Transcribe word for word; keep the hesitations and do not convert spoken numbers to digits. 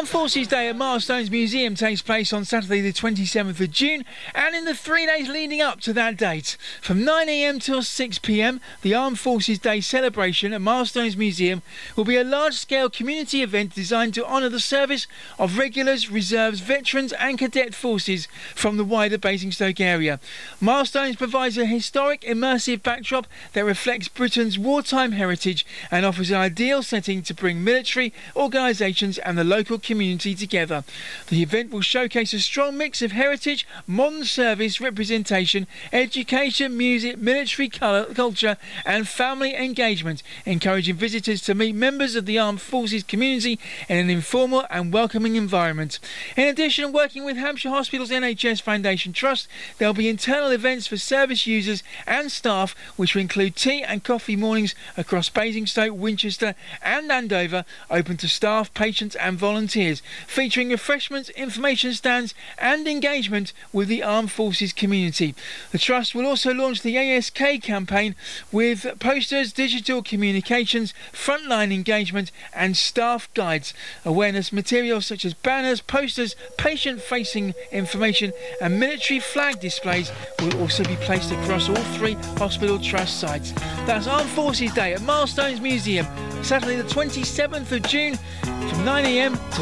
Armed Forces Day at Milestones Museum takes place on Saturday the twenty-seventh of June and in the three days leading up to that date. From nine a m till six p m, the Armed Forces Day celebration at Milestones Museum will be a large-scale community event designed to honour the service of regulars, reserves, veterans and cadet forces from the wider Basingstoke area. Milestones provides a historic, immersive backdrop that reflects Britain's wartime heritage and offers an ideal setting to bring military, organisations and the local community together. The event will showcase a strong mix of heritage, modern service representation, education, music, military colour, culture and family engagement, encouraging visitors to meet members of the Armed Forces community in an informal and welcoming environment. In addition, working with Hampshire Hospitals N H S Foundation Trust, there will be internal events for service users and staff which will include tea and coffee mornings across Basingstoke, Winchester and Andover, open to staff, patients and volunteers, featuring refreshments, information stands and engagement with the Armed Forces community. The Trust will also launch the A S K campaign with posters, digital communications, frontline engagement and staff guides. Awareness materials such as banners, posters, patient-facing information and military flag displays will also be placed across all three Hospital Trust sites. That's Armed Forces Day at Milestones Museum, Saturday the twenty-seventh of June from nine a m to